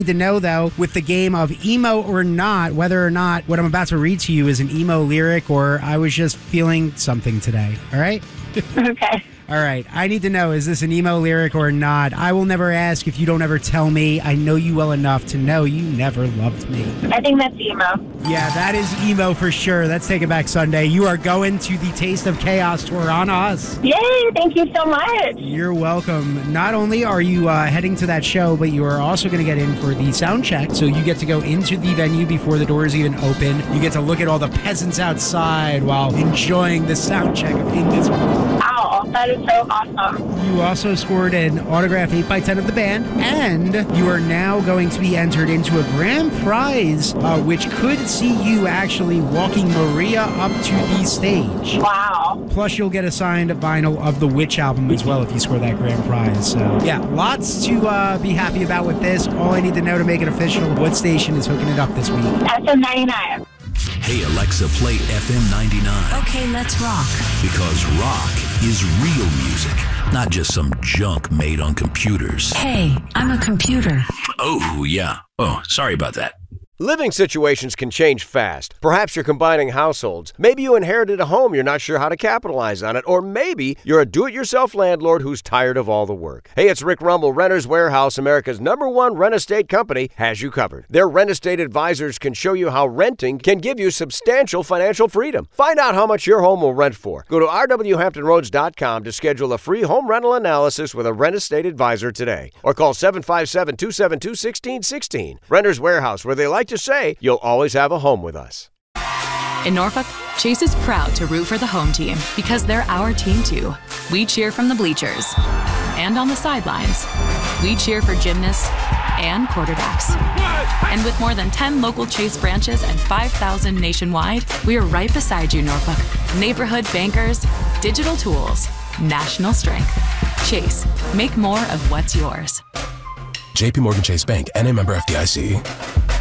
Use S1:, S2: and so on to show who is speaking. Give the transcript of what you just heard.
S1: To know, though, with the game of emo or not, whether or not what I'm about to read to you is an emo lyric or I was just feeling something today. All right?
S2: Okay.
S1: All right. I need to know, is this an emo lyric or not? I will never ask if you don't ever tell me. I know you well enough to know you never loved me.
S2: I think that's emo.
S1: Yeah, that is emo for sure. Let's Take It Back Sunday. You are going to the Taste of Chaos tour on us.
S2: Yay, thank you so much.
S1: You're welcome. Not only are you heading to that show, but you are also going to get in for the sound check. So you get to go into the venue before the doors even open. You get to look at all the peasants outside while enjoying the sound check of In This World.
S2: Wow, that is so awesome.
S1: You also scored an autograph 8x10 of the band, and you are now going to be entered into a grand prize, which could see you actually walking Maria up to the stage.
S2: Wow.
S1: Plus, you'll get a signed vinyl of the Witch album as well if you score that grand prize. So, yeah, lots to be happy about with this. All I need to know to make it official, what station is hooking it up this week?
S2: FM 99.
S3: Hey, Alexa, play FM 99.
S4: Okay, let's rock.
S3: Because rock is real music, not just some junk made on computers.
S4: Hey, I'm a computer.
S3: Oh, yeah. Oh, sorry about that.
S5: Living situations can change fast. Perhaps you're combining households. Maybe you inherited a home you're not sure how to capitalize on it. Or maybe you're a do-it-yourself landlord who's tired of all the work. Hey, it's Rick Rumble. Renters Warehouse, America's #1 rent estate company, has you covered. Their rent estate advisors can show you how renting can give you substantial financial freedom. Find out how much your home will rent for. Go to rwhamptonroads.com to schedule a free home rental analysis with a rent estate advisor today. Or call 757-272-1616. Renters Warehouse, where they like to say, you'll always have a home with us.
S6: In Norfolk, Chase is proud to root for the home team because they're our team too. We cheer from the bleachers and on the sidelines. We cheer for gymnasts and quarterbacks. And with more than 10 local Chase branches and 5,000 nationwide, we are right beside you, Norfolk. Neighborhood bankers, digital tools, national strength. Chase, make more of what's yours.
S7: JPMorgan Chase Bank, N.A. member FDIC.